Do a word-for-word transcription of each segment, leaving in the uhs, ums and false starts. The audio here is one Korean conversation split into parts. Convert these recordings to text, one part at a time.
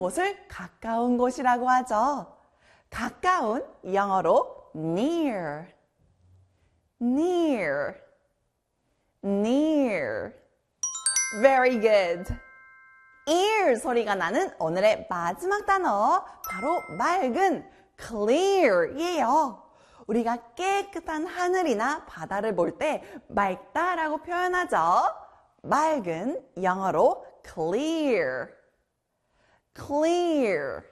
곳을 가까운 곳이라고 하죠. 가까운 영어로 near, near, near. Very good. ear 소리가 나는 오늘의 마지막 단어 바로 맑은 clear이에요. 우리가 깨끗한 하늘이나 바다를 볼 때 맑다라고 표현하죠. 맑은 영어로 clear, clear,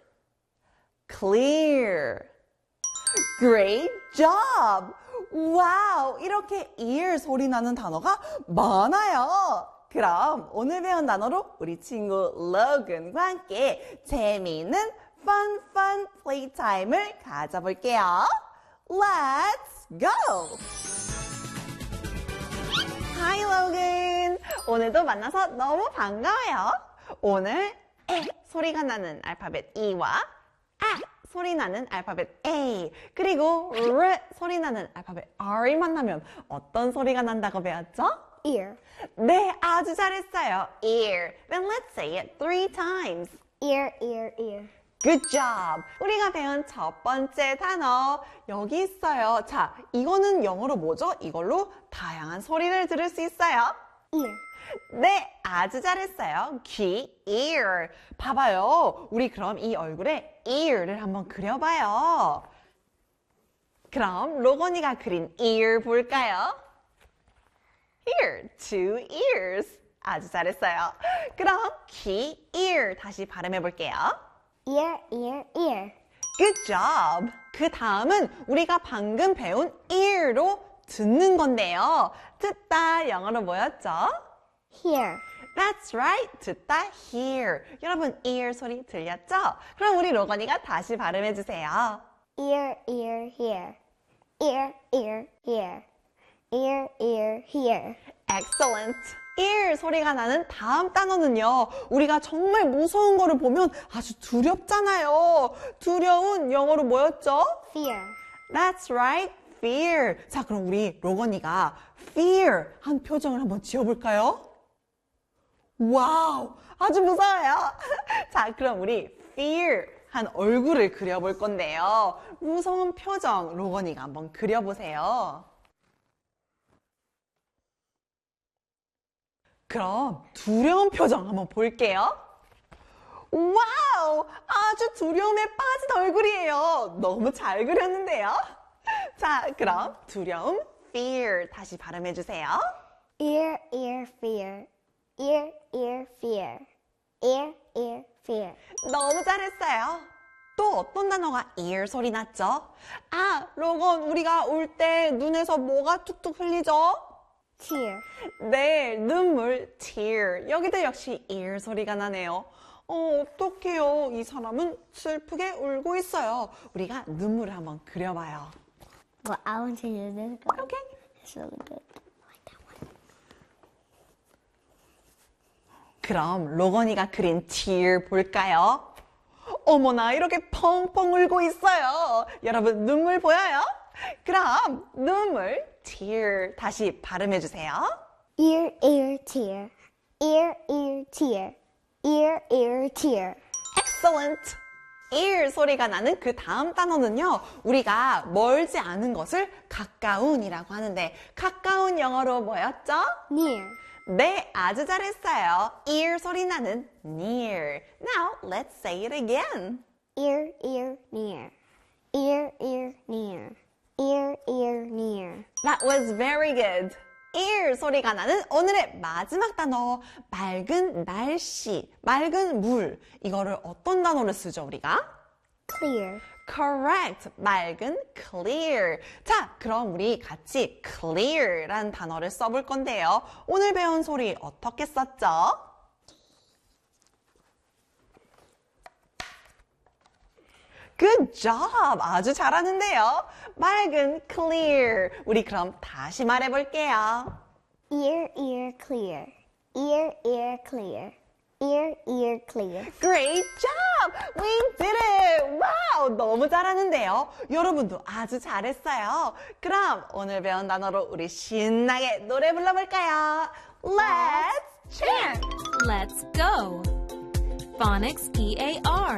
clear. Great job! 와우! 이렇게 ear 소리 나는 단어가 많아요. 그럼 오늘 배운 단어로 우리 친구 로건과 함께 재미있는 fun fun playtime을 가져볼게요. Let's go! Hi Logan! 오늘도 만나서 너무 반가워요. 오늘 에 소리가 나는 알파벳 E와 아 소리 나는 알파벳 A 그리고 R 소리 나는 알파벳 R이 만나면 어떤 소리가 난다고 배웠죠? Ear. 네, 아주 잘했어요. Ear. Then let's say it three times. Ear, ear, ear. Good job. 우리가 배운 첫 번째 단어 여기 있어요. 자, 이거는 영어로 뭐죠? 이걸로 다양한 소리를 들을 수 있어요. Ear. 네, 아주 잘했어요. 귀, ear. 봐봐요. 우리 그럼 이 얼굴에 ear를 한번 그려봐요. 그럼 로건이가 그린 ear 볼까요? Here, two ears. 아주 잘했어요. 그럼 귀, ear 다시 발음해 볼게요. Ear, ear, ear. Good job. 그 다음은 우리가 방금 배운 ear로 듣는 건데요. 듣다 영어로 뭐였죠? Hear. That's right. 듣다 hear. 여러분 ear 소리 들렸죠? 그럼 우리 로건이가 다시 발음해 주세요. Ear, ear, hear. Ear, ear, hear. Ear, ear, hear. Excellent. ear 소리가 나는 다음 단어는요. 우리가 정말 무서운 거를 보면 아주 두렵잖아요. 두려운 영어로 뭐였죠? Fear. That's right. Fear. 자, 그럼 우리 로건이가 fear 한 표정을 한번 지어볼까요? 와우, 아주 무서워요. 자, 그럼 우리 fear 한 얼굴을 그려볼 건데요. 무서운 표정 로건이가 한번 그려보세요. 그럼 두려운 표정 한번 볼게요. 와우! 아주 두려움에 빠진 얼굴이에요. 너무 잘 그렸는데요. 자, 그럼 두려움, fear 다시 발음해 주세요. Ear, ear, fear. Ear, ear, fear. Ear, ear, fear. 너무 잘했어요. 또 어떤 단어가 ear 소리 났죠? 아, 로건, 우리가 울 때 눈에서 뭐가 툭툭 흘리죠? Tear. 네, 눈물, tear. 여기도 역시 ear 소리가 나네요. 어, 어떡해요. 이 사람은 슬프게 울고 있어요. 우리가 눈물을 한번 그려봐요. Well, I want to use this one. Okay. It's really good. I like that one. 그럼 로건이가 그린 tear 볼까요? 어머나, 이렇게 펑펑 울고 있어요. 여러분, 눈물 보여요? 그럼 눈물, tear 다시 발음해 주세요. Ear, ear, tear. Ear, ear, tear. Ear, ear, tear. Excellent. ear 소리가 나는 그 다음 단어는요. 우리가 멀지 않은 것을 가까운이라고 하는데 가까운 영어로 뭐였죠? Near. 네, 아주 잘했어요. ear 소리 나는 near. Now, let's say it again. Ear, ear, near. Ear, ear, near. Ear, ear, near. That was very good. ear 소리가 나는 오늘의 마지막 단어, 맑은 날씨, 맑은 물. 이거를 어떤 단어로 쓰죠, 우리가? Clear. Correct. 맑은 clear. 자, 그럼 우리 같이 clear라는 단어를 써볼 건데요. 오늘 배운 소리 어떻게 썼죠? Good job! 아주 잘하는데요. 맑은 clear. 우리 그럼 다시 말해볼게요. Ear, ear, clear. Ear, ear, clear. Ear, ear, clear. Great job! We did it! 와우! 너무 잘하는데요. 여러분도 아주 잘했어요. 그럼 오늘 배운 단어로 우리 신나게 노래 불러볼까요? Let's chant! Let's go. Phonics E A R.